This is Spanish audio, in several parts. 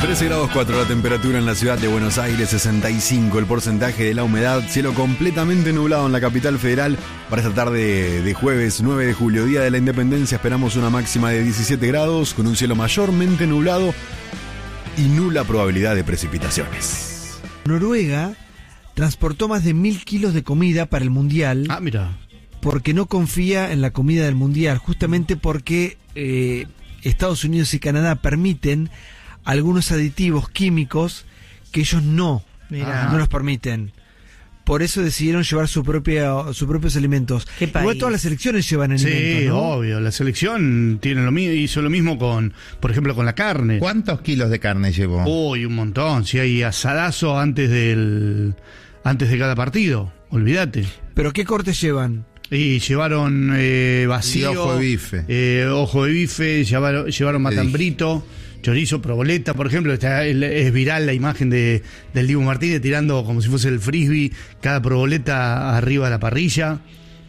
13 grados 4 la temperatura en la ciudad de Buenos Aires, 65 el porcentaje de la humedad, cielo completamente nublado en la capital federal. Para esta tarde de jueves 9 de julio, día de la independencia, esperamos una máxima de 17 grados con un cielo mayormente nublado y nula probabilidad de precipitaciones. Noruega transportó más de 1.000 kilos de comida para el Mundial. Ah, mira. Porque no confía en la comida del Mundial, justamente porque Estados Unidos y Canadá permiten algunos aditivos químicos que ellos no los permiten. Por eso decidieron llevar sus propios alimentos. Igual todas las selecciones llevan alimentos, sí, ¿no? Obvio. La selección tiene hizo lo mismo con, por ejemplo, con la carne. ¿Cuántos kilos de carne llevó? Uy, un montón. Si hay asadazo antes de cada partido, olvídate. ¿Pero qué cortes llevan? Y llevaron vacío, ojo de bife, llevaron matambrito, chorizo, proboleta, por ejemplo. Es viral la imagen del Dibu Martínez tirando como si fuese el frisbee cada proboleta arriba de la parrilla.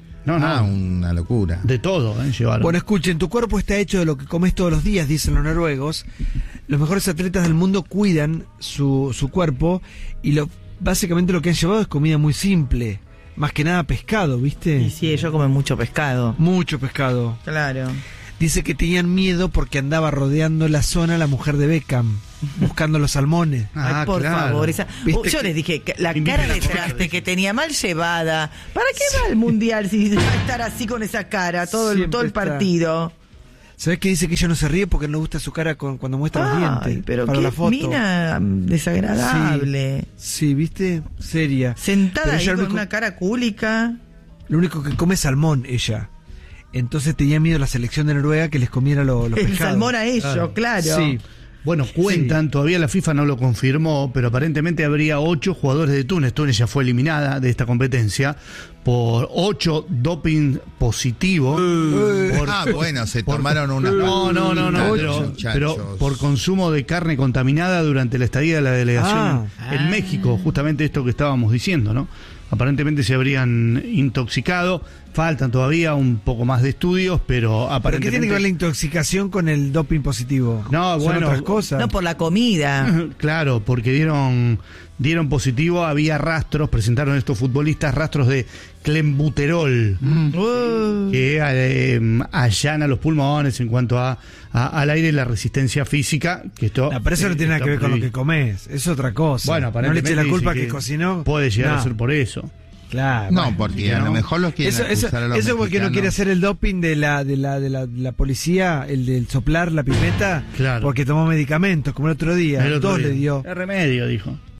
Una locura. De todo, llevaron. Bueno, escuchen, tu cuerpo está hecho de lo que comes todos los días, dicen los noruegos. Los mejores atletas del mundo cuidan su cuerpo y básicamente lo que han llevado es comida muy simple. Más que nada pescado, ¿viste? Sí, ellos comen mucho pescado. Mucho pescado. Claro. Dice que tenían miedo porque andaba rodeando la zona la mujer de Beckham, buscando los salmones. Ay, por favor. Yo les dije, que la cara de traste que tenía mal llevada. ¿Para qué va al Mundial si va a estar así con esa cara todo el partido? ¿Sabés qué dice? Que ella no se ríe porque no le gusta su cara cuando muestra los dientes. Pero para qué la foto. mina desagradable. Sí, ¿viste? Seria. Sentada ahí con una cara cúlica. Lo único que come es salmón, ella. Entonces tenía miedo la selección de Noruega que les comiera los pescados. El salmón a ellos, claro. Sí. Bueno, cuentan, todavía la FIFA no lo confirmó, pero aparentemente habría 8 jugadores de Túnez. Túnez ya fue eliminada de esta competencia por 8 doping positivos. Se tomaron una... No, pero por consumo de carne contaminada durante la estadía de la delegación en México, justamente esto que estábamos diciendo, ¿no? Aparentemente se habrían intoxicado. Faltan todavía un poco más de estudios, pero aparentemente... ¿Pero qué tiene que ver la intoxicación con el doping positivo? No, ¿Son otras cosas? No, por la comida. Claro, porque dieron positivo, había presentaron estos futbolistas rastros de clenbuterol, que allana los pulmones en cuanto al aire y la resistencia física. Pero eso no tiene nada que ver con lo que comes, es otra cosa. Bueno, aparentemente no le eche la culpa que cocinó. Puede llegar a ser por eso. Claro. No, porque a lo mejor los quieren acusar a los eso es porque no quiere hacer el doping de la policía, el del soplar la pipeta, claro. Porque tomó medicamentos, como el otro día. Le dio. El remedio, dijo.